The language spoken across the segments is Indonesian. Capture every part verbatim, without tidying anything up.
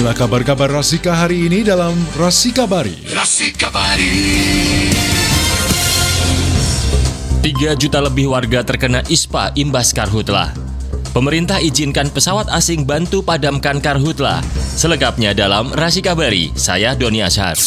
Inilah kabar-kabar Rasika hari ini dalam Rasikabari. Rasikabari. tiga juta lebih warga terkena ispa imbas karhutlah. Pemerintah izinkan pesawat asing bantu padamkan karhutlah. Selengkapnya dalam Rasikabari, saya Doni Ashar.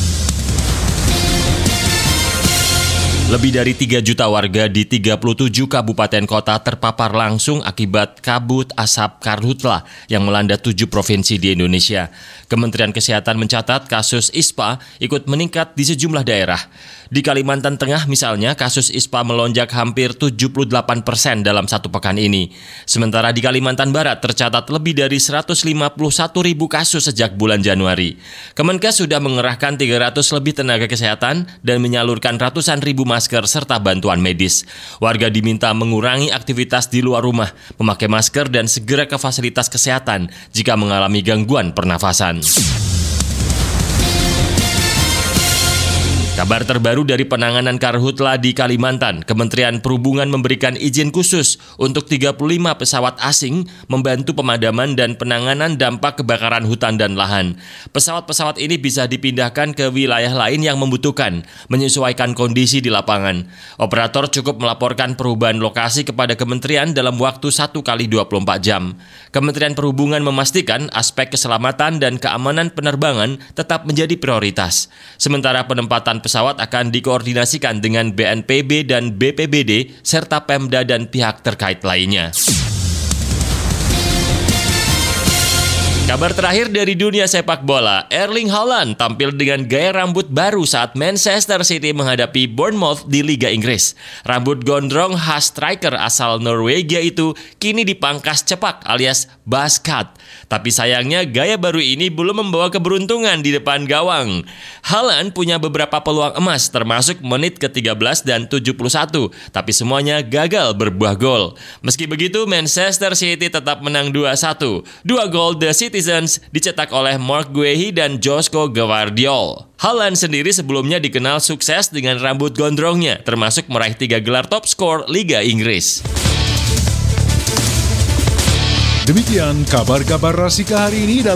Lebih dari tiga juta warga di tiga puluh tujuh kabupaten kota terpapar langsung akibat kabut asap karhutlah yang melanda tujuh provinsi di Indonesia. Kementerian Kesehatan mencatat kasus ispa ikut meningkat di sejumlah daerah. Di Kalimantan Tengah misalnya, kasus ispa melonjak hampir tujuh puluh delapan persen dalam satu pekan ini. Sementara di Kalimantan Barat tercatat lebih dari seratus lima puluh satu ribu kasus sejak bulan Januari. Kemenkes sudah mengerahkan tiga ratus lebih tenaga kesehatan dan menyalurkan ratusan ribu masker serta bantuan medis. Warga diminta mengurangi aktivitas di luar rumah, memakai masker dan segera ke fasilitas kesehatan jika mengalami gangguan pernafasan. Kabar terbaru dari penanganan karhutlah di Kalimantan, Kementerian Perhubungan memberikan izin khusus untuk tiga puluh lima pesawat asing membantu pemadaman dan penanganan dampak kebakaran hutan dan lahan. Pesawat-pesawat ini bisa dipindahkan ke wilayah lain yang membutuhkan, menyesuaikan kondisi di lapangan. Operator cukup melaporkan perubahan lokasi kepada kementerian dalam waktu satu kali dua puluh empat jam. Kementerian Perhubungan memastikan aspek keselamatan dan keamanan penerbangan tetap menjadi prioritas. Sementara penempatan pesawat akan dikoordinasikan dengan B N P B dan B P B D serta Pemda dan pihak terkait lainnya. Kabar terakhir dari dunia sepak bola, Erling Haaland tampil dengan gaya rambut baru saat Manchester City menghadapi Bournemouth di Liga Inggris. Rambut gondrong khas striker asal Norwegia itu kini dipangkas cepak alias buzz cut. Tapi sayangnya gaya baru ini belum membawa keberuntungan di depan gawang. Haaland punya beberapa peluang emas termasuk menit ke tiga belas dan tujuh puluh satu, tapi semuanya gagal berbuah gol. Meski begitu, Manchester City tetap menang dua satu. Dua gol The Citizens dicetak oleh Marc Guehi dan Josko Gvardiol. Haaland sendiri sebelumnya dikenal sukses dengan rambut gondrongnya, termasuk meraih tiga gelar top skor Liga Inggris. Demikian kabar-kabar Rasika hari ini dalam